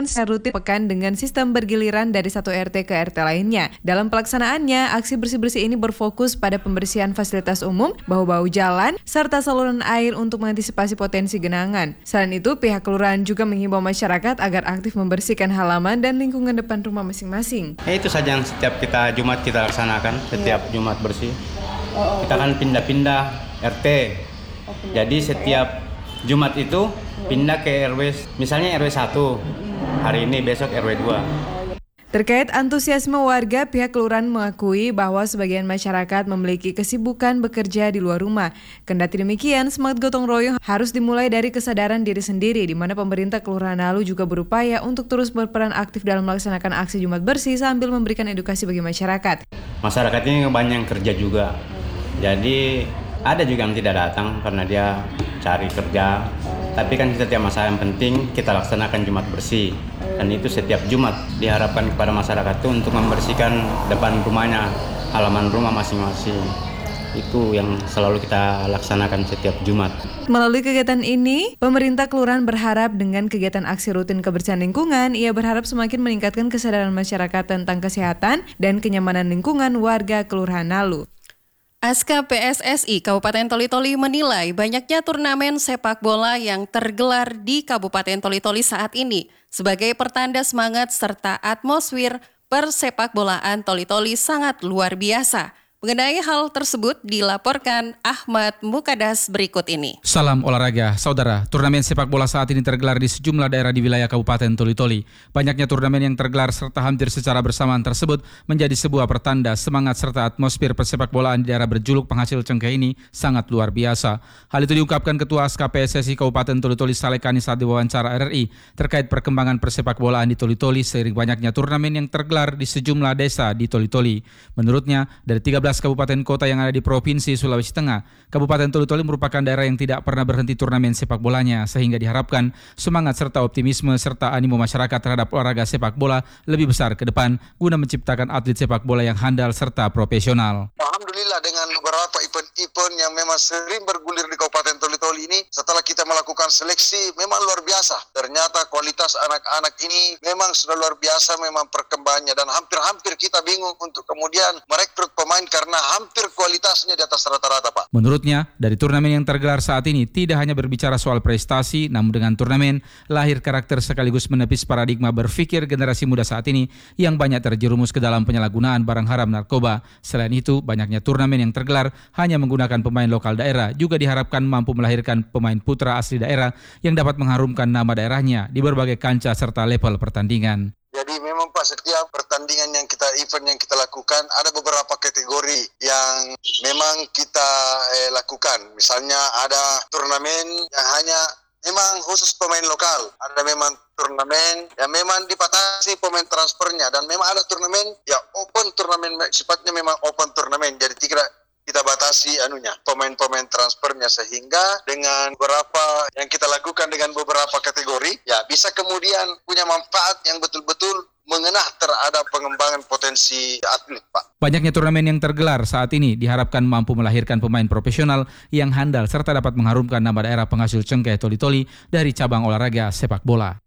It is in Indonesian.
dilakukan secara rutin pekan dengan sistem bergiliran dari satu RT ke RT lainnya. Dalam pelaksanaannya, aksi bersih-bersih ini berfokus pada pembersihan fasilitas umum, bahu-bahu jalan, serta saluran air untuk mengantisipasi potensi genangan. Selain itu, pihak kelurahan juga menghimbau masyarakat agar aktif membersihkan halaman dan lingkungan depan rumah masing-masing. Itu saja yang setiap kita Jumat kita laksanakan, setiap Jumat bersih. Kita kan pindah-pindah RT. Jadi setiap Jumat itu pindah ke RW, misalnya RW 1, hari ini besok RW 2. Terkait antusiasme warga, pihak kelurahan mengakui bahwa sebagian masyarakat memiliki kesibukan bekerja di luar rumah. Kendati demikian, semangat gotong royong harus dimulai dari kesadaran diri sendiri, di mana pemerintah Kelurahan Nalu juga berupaya untuk terus berperan aktif dalam melaksanakan aksi Jumat bersih sambil memberikan edukasi bagi masyarakat. Masyarakat ini banyak yang kerja juga, jadi ada juga yang tidak datang karena dia cari kerja. Tapi kan setiap masa yang penting kita laksanakan Jumat bersih. Dan itu setiap Jumat diharapkan kepada masyarakat itu untuk membersihkan depan rumahnya, halaman rumah masing-masing. Itu yang selalu kita laksanakan setiap Jumat. Melalui kegiatan ini, pemerintah kelurahan berharap dengan kegiatan aksi rutin kebersihan lingkungan, ia berharap semakin meningkatkan kesadaran masyarakat tentang kesehatan dan kenyamanan lingkungan warga Kelurahan Nalu. Aska PSSI Kabupaten Toli-Toli menilai banyaknya turnamen sepak bola yang tergelar di Kabupaten Toli-Toli saat ini sebagai pertanda semangat serta atmosfer persepakbolaan Toli-Toli sangat luar biasa. Mengenai hal tersebut dilaporkan Ahmad Mukadas berikut ini. Salam olahraga, saudara. Turnamen sepak bola saat ini tergelar di sejumlah daerah di wilayah Kabupaten Toli-Toli. Banyaknya turnamen yang tergelar serta hampir secara bersamaan tersebut menjadi sebuah pertanda semangat serta atmosfer persepak bolaan di daerah berjuluk penghasil cengkeh ini sangat luar biasa. Hal itu diungkapkan Ketua Aska PSSI Kabupaten Toli-Toli Saleh Kani saat diwawancara RRI terkait perkembangan persepak bolaan di Toli-Toli seiring banyaknya turnamen yang tergelar di sejumlah desa di Toli-Toli. Menurutnya, dari 13 kabupaten kota yang ada di Provinsi Sulawesi Tengah, Kabupaten Toli-Toli merupakan daerah yang tidak pernah berhenti turnamen sepak bolanya, sehingga diharapkan semangat serta optimisme serta animo masyarakat terhadap olahraga sepak bola lebih besar ke depan guna menciptakan atlet sepak bola yang handal serta profesional. Alhamdulillah dengan beberapa event-event yang memang sering bergulir di Kabupaten Toli-Toli ini, setelah kita melakukan seleksi memang luar biasa. Ternyata kualitas anak-anak ini memang sudah luar biasa memang perkembangannya, dan hampir-hampir kita bingung untuk kemudian merekrut pemain karena hampir kualitasnya di atas rata-rata, Pak. Menurutnya, dari turnamen yang tergelar saat ini tidak hanya berbicara soal prestasi, namun dengan turnamen lahir karakter sekaligus menepis paradigma berpikir generasi muda saat ini yang banyak terjerumus ke dalam penyalahgunaan barang haram narkoba. Selain itu, banyaknya turnamen yang tergelar hanya menggunakan pemain lokal daerah juga diharapkan mampu melahirkan pemain putra asli daerah yang dapat mengharumkan nama daerahnya di berbagai kancah serta level pertandingan. Jadi memang Pak, setiap pertandingan event yang kita lakukan ada beberapa kategori yang memang kita lakukan. Misalnya ada turnamen yang hanya memang khusus pemain lokal, ada memang turnamen yang memang dipatasi pemain transfernya, dan memang ada turnamen ya open turnamen, sifatnya memang open turnamen. Jadi tidak kita batasi pemain-pemain transfernya, sehingga dengan beberapa yang kita lakukan dengan beberapa kategori ya bisa kemudian punya manfaat yang betul-betul mengenah terhadap pengembangan potensi atlet, Pak. Banyaknya turnamen yang tergelar saat ini diharapkan mampu melahirkan pemain profesional yang handal serta dapat mengharumkan nama daerah penghasil cengkeh Toli-Toli dari cabang olahraga sepak bola.